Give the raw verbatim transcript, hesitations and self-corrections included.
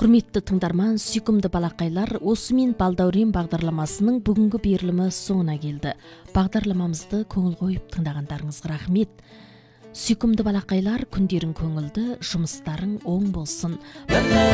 Құрметті тыңдарман, сүйкімді балақайлар, осымен Балдәурен бағдарламасының бүгінгі берілімі соңына келді. Бағдарламамызды көңіл қойып тыңдағандарыңызға рахмет. Сүйкімді балақайлар, күндерің көңілді, жұмыстарың оң болсын.